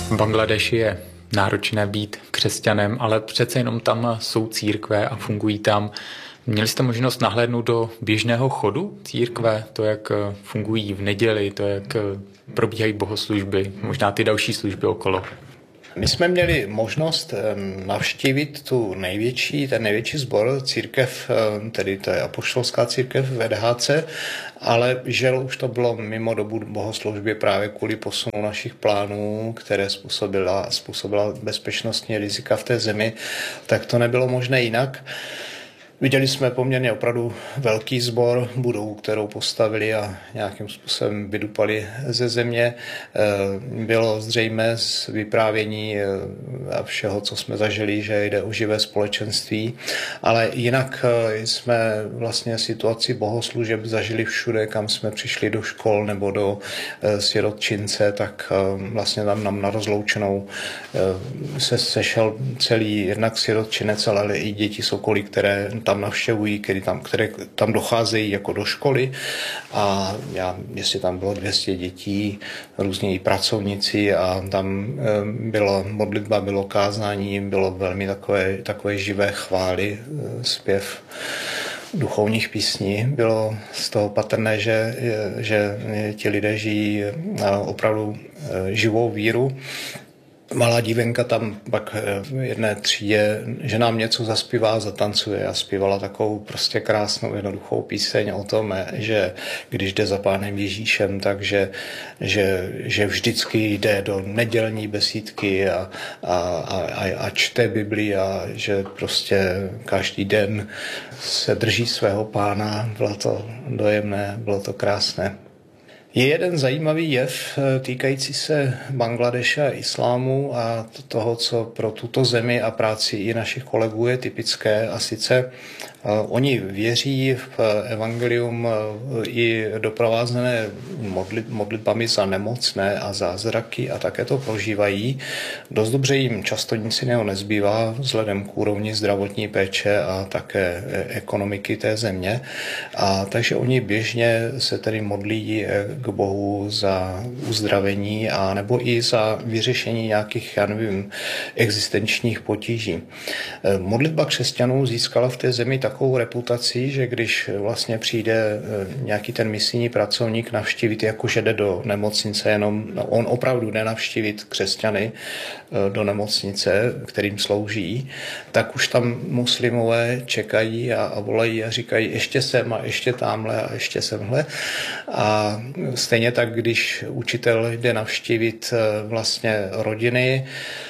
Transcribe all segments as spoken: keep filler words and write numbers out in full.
V Bangladeši je náročné být křesťanem, ale přece jenom tam jsou církve a fungují tam. Měli jste možnost nahlédnout do běžného chodu církve, to, jak fungují v neděli, to, jak probíhají bohoslužby, možná ty další služby okolo? My jsme měli možnost navštívit tu největší, ten největší sbor, církev, tedy to je apoštolská církev v E D H C, ale žel už to bylo mimo dobu bohoslužby právě kvůli posunu našich plánů, které způsobila, způsobila bezpečnostní rizika v té zemi, tak to nebylo možné jinak. Viděli jsme poměrně opravdu velký sbor, budovu, kterou postavili a nějakým způsobem vydupali ze země. Bylo zřejmé z vyprávění a všeho, co jsme zažili, že jde o živé společenství, ale jinak jsme vlastně situaci bohoslužeb zažili všude, kam jsme přišli do škol nebo do sirotčince, tak vlastně tam nám na rozloučenou se sešel celý jednak sirotčinec, ale i děti z okolí, které tam navštěvují, které tam, které tam docházejí jako do školy a já, jestli tam bylo dvě stě dětí, různí pracovníci a tam byla modlitba, bylo kázání, bylo velmi takové, takové živé chvály, zpěv duchovních písní. Bylo z toho patrné, že, že ti lidé žijí opravdu živou víru. Malá dívenka tam pak v jedné třídě, že nám něco zaspívá, zatancuje a zpívala takovou prostě krásnou jednoduchou píseň o tom, že když jde za Pánem Ježíšem, takže že, že vždycky jde do nedělní besídky a, a, a, a čte Bibli a že prostě každý den se drží svého Pána. Bylo to dojemné, bylo to krásné. Je jeden zajímavý jev týkající se Bangladeše a islámu a toho, co pro tuto zemi a práci i našich kolegů je typické, a sice oni věří v evangelium i doprovázené modlitbami za nemocné a zázraky a také to prožívají. Dost dobře jim často nic jiného nezbývá vzhledem k úrovni zdravotní péče a také ekonomiky té země. A takže oni běžně se tedy modlí k Bohu za uzdravení a nebo i za vyřešení nějakých, já nevím, existenčních potíží. Modlitba křesťanů získala v té zemi takovou reputaci, že když vlastně přijde nějaký ten misijní pracovník navštívit, jakože jde do nemocnice, jenom no, on opravdu jde navštívit křesťany do nemocnice, kterým slouží, tak už tam muslimové čekají a, a volají a říkají ještě sem a ještě tamhle a ještě semhle. A stejně tak, když učitel jde navštívit vlastně rodiny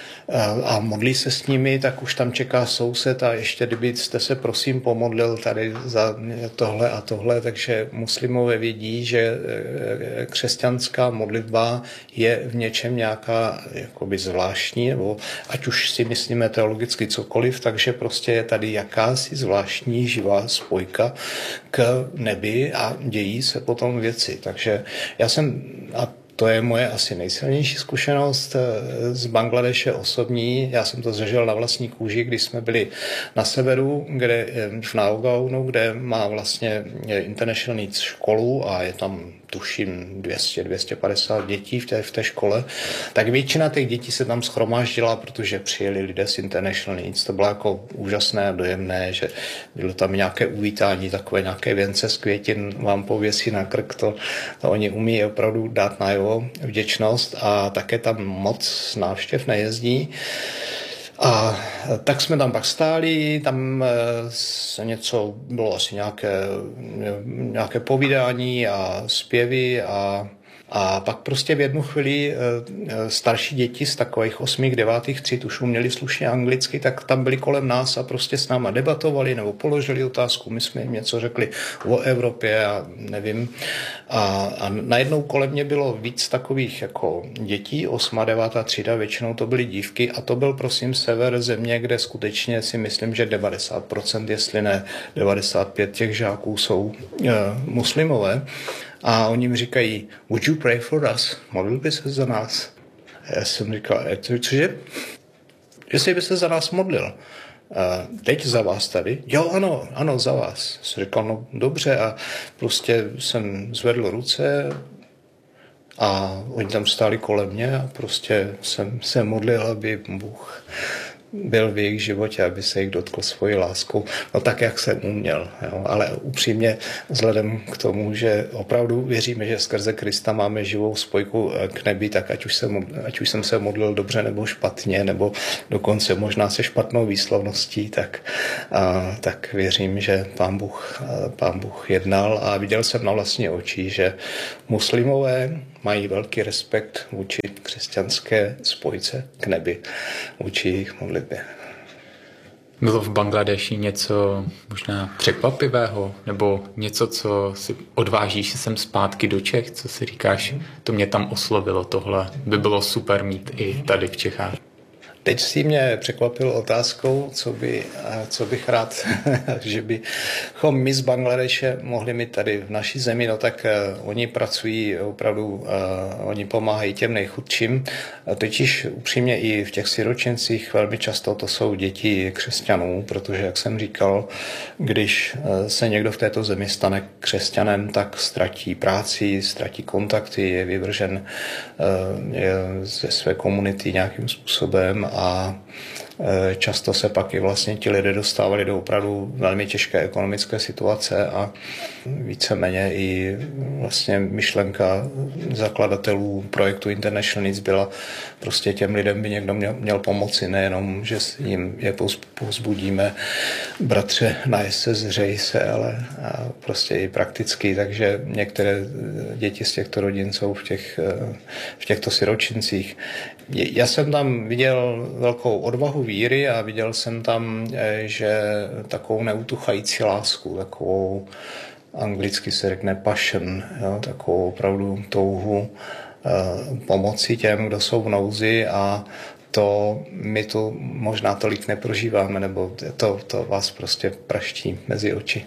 a modlí se s nimi, tak už tam čeká soused a ještě kdyby jste se prosím pomodlil tady za tohle a tohle, takže muslimové vědí, že křesťanská modlitba je v něčem nějaká jakoby zvláštní, nebo ať už si myslíme teologicky cokoliv, takže prostě je tady jakási zvláštní živá spojka k nebi a dějí se potom věci. Takže já jsem, a to je moje asi nejsilnější zkušenost z Bangladeše osobní. Já jsem to zažil na vlastní kůži, když jsme byli na severu, kde v Nagaonu, kde má vlastně International Needs školu a je tam tuším dvě stě až dvě stě padesát dětí v té, v té škole, tak většina těch dětí se tam shromáždila, protože přijeli lidé z International Needs. To bylo jako úžasné a dojemné, že bylo tam nějaké uvítání, takové nějaké věnce z květin vám pověsí na krk, to, to oni umí opravdu dát najevo vděčnost a také tam moc návštěv nejezdí. A tak jsme tam pak stáli, tam se něco, bylo asi nějaké, nějaké povídání a zpěvy a A pak prostě v jednu chvíli starší děti z takových osmých, devátých tříd už uměli slušně anglicky, tak tam byli kolem nás a prostě s náma debatovali nebo položili otázku. My jsme jim něco řekli o Evropě a nevím. A, a najednou kolem mě bylo víc takových jako dětí, osmá, devátá třída, většinou to byly dívky a to byl prosím sever země, kde skutečně si myslím, že devadesát procent, jestli ne devadesát pět těch žáků jsou e, muslimové. A oni mi říkají, would you pray for us? Modlil by se za nás? A já jsem říkal, cože? Jestli by se za nás modlil. A teď za vás tady? Jo, ano, ano, za vás. Jsem říkal, no dobře a prostě jsem zvedl ruce A oni tam stáli kolem mě a prostě jsem se modlil, aby Bůh byl v jejich životě, aby se jich dotkl svojí láskou, no tak, jak jsem uměl. Jo. Ale upřímně, vzhledem k tomu, že opravdu věříme, že skrze Krista máme živou spojku k nebi, tak ať už, jsem, ať už jsem se modlil dobře nebo špatně, nebo dokonce možná se špatnou výslovností, tak, a, tak věřím, že Pán Bůh, Pán Bůh jednal a viděl jsem na vlastní oči, že muslimové mají velký respekt vůči křesťanské spojce k nebi, vůči jejich modlitbě. Bylo v Bangladeši něco možná překvapivého, nebo něco, co si odvážíš sem zpátky do Čech, co si říkáš, to mě tam oslovilo, tohle by bylo super mít i tady v Čechách? Teď si mě překvapil otázkou, co, by, co bych rád, že bychom my z Bangladeše mohli mít tady v naší zemi, no tak uh, oni pracují opravdu, uh, oni pomáhají těm nejchudším, totiž upřímně i v těch siročincích velmi často to jsou děti křesťanů, protože, jak jsem říkal, když uh, se někdo v této zemi stane křesťanem, tak ztratí práci, ztratí kontakty, je vyvržen uh, je ze své komunity nějakým způsobem a často se pak i vlastně ti lidé dostávali do opravdu velmi těžké ekonomické situace a víceméně i vlastně myšlenka zakladatelů projektu International Needs byla prostě těm lidem by někdo měl, měl pomoci, nejenom, že jim je povzbudíme, bratře, najes se, zřej se, ale prostě i prakticky, takže některé děti z těchto rodin jsou v, těch, v těchto siročincích. Já jsem tam viděl velkou odvahu víry a viděl jsem tam, že takovou neutuchající lásku, takovou anglicky se řekne passion, jo, takovou opravdu touhu eh, pomoci těm, kdo jsou v nouzi a to my tu možná tolik neprožíváme, nebo to, to vás prostě praští mezi oči.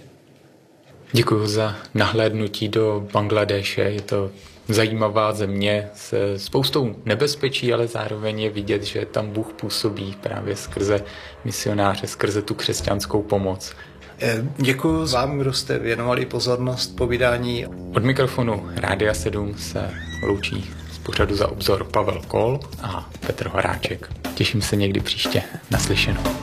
Děkuji za nahlédnutí do Bangladeše. Je to zajímavá země se spoustou nebezpečí, ale zároveň je vidět, že tam Bůh působí právě skrze misionáře, skrze tu křesťanskou pomoc. Děkuji vám, kdo jste věnovali pozornost povídání. Od mikrofonu Rádia sedm se loučí z pořadu Za obzor Pavel Kol a Petr Horáček. Těším se někdy příště. Naslyšenou.